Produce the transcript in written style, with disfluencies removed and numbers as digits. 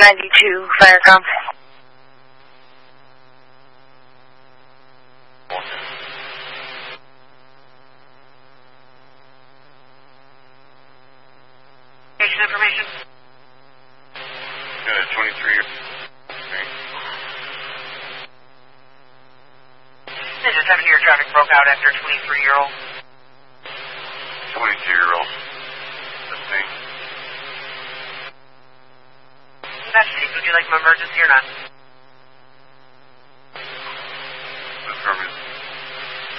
92, Firecom. Patient information. Good, 23. This is 7-year traffic broke out after a 23-year-old. 22-year-old. Let's see. That's safe. Would you like my emergency or not?